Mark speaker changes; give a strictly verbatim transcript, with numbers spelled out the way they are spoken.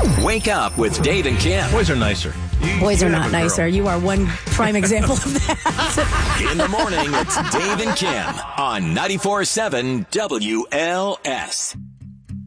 Speaker 1: Wake up with Dave and Kim.
Speaker 2: Boys are nicer. You,
Speaker 3: Boys
Speaker 2: you
Speaker 3: are
Speaker 2: have
Speaker 3: not
Speaker 2: a girl.
Speaker 3: nicer. You are one prime example of that.
Speaker 1: In the morning, it's Dave and Kim on ninety-four point seven W L S.